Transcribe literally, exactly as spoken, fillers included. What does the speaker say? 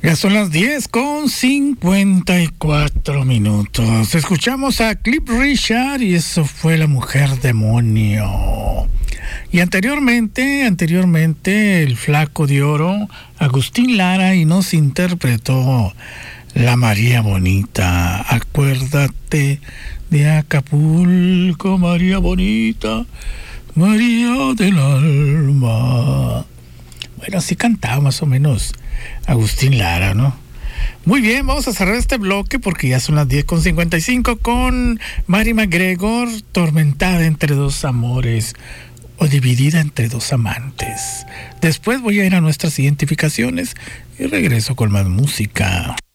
Ya son las diez con cincuenta y cuatro minutos. Escuchamos a Cliff Richard y eso fue La Mujer Demonio. Y anteriormente, anteriormente, el Flaco de Oro, Agustín Lara, y nos interpretó La María Bonita. Acuérdate de Acapulco, María Bonita, María del alma. Bueno, así cantaba más o menos Agustín Lara, ¿no? Muy bien, vamos a cerrar este bloque porque ya son las diez con cincuenta y cinco con Mary McGregor, Tormentada entre dos amores o Dividida entre dos amantes. Después voy a ir a nuestras identificaciones y regreso con más música.